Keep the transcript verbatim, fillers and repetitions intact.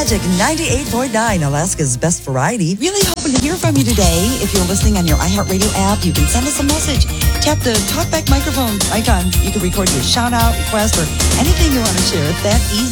Magic ninety-eight point nine, Alaska's best variety. Really hoping to hear from you today. If you're listening on your iHeartRadio app, you can send us a message. Tap the talkback microphone icon. You can record your shout out, request, or anything you want to share. It's that easy.